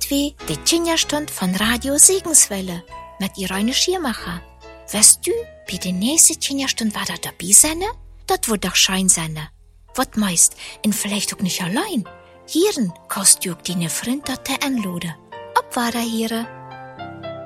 wie die Kinderstund von Radio Segenswelle mit Irene Schiermacher. Weißt du, bei der nächsten Kinderstund war da dabei sein? Das wird doch schein sein. Was meist, und vielleicht auch nicht allein. Hieren kannst du auch deine Freunde anladen. Ob war da hier?